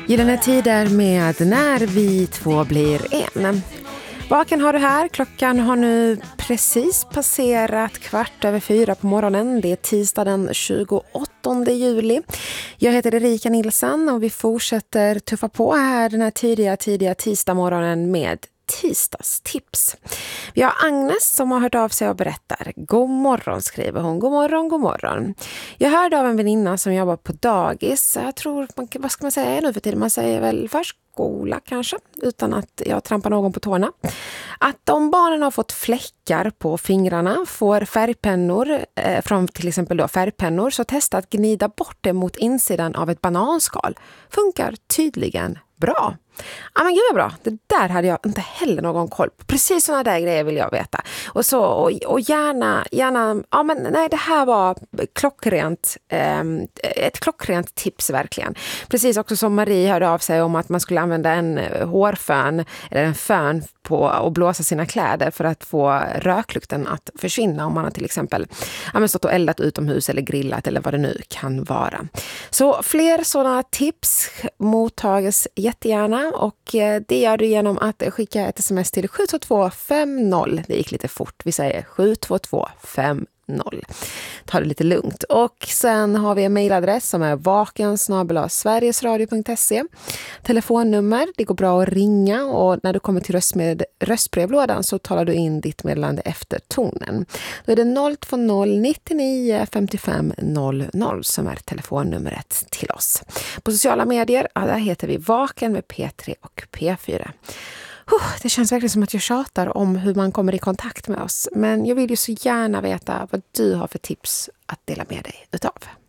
Gyllene tider med När vi två blir en. Vaken har du här. Klockan har nu precis passerat 4:15 på morgonen. Det är tisdag den 28 juli. Jag heter Erika Nilsson och vi fortsätter tuffa på här den här tidiga tisdagmorgonen med tisdagstips. Vi har Agnes som har hört av sig och berättar. God morgon, skriver hon. God morgon. Jag hörde av en väninna som jobbar på dagis. Jag tror, vad ska man säga nu för tiden? Man säger väl förskola kanske, utan att jag trampar någon på tårna. Att om barnen har fått fläckar på fingrarna, får färgpennor från till exempel då färgpennor, så testa att gnida bort det mot insidan av ett bananskal. Funkar tydligen bra. Ja, men gud vad bra. Det där hade jag inte heller någon koll på. Precis sådana där grejer vill jag veta. Och gärna, ja men nej, det här var klockrent, ett klockrent tips verkligen. Precis också som Marie hörde av sig om att man skulle använda en hårfön eller en fön på att blåsa sina kläder för att få röklukten att försvinna om man har till exempel stått och eldat utomhus eller grillat eller vad det nu kan vara. Så fler sådana tips mottages jättegärna. Och det gör du genom att skicka ett sms till 72250. Det gick lite fort. Vi säger 72250. Ta det lite lugnt. Och sen har vi en mejladress som är vaken@sverigesradio.se. Telefonnummer, det går bra att ringa, och när du kommer till röstbrevlådan så talar du in ditt meddelande efter tonen. Då är det 020 99 55 00 som är telefonnumret till oss. På sociala medier, där heter vi Vaken med P3 och P4. Det känns verkligen som att jag tjatar om hur man kommer i kontakt med oss. Men jag vill ju så gärna veta vad du har för tips att dela med dig utav.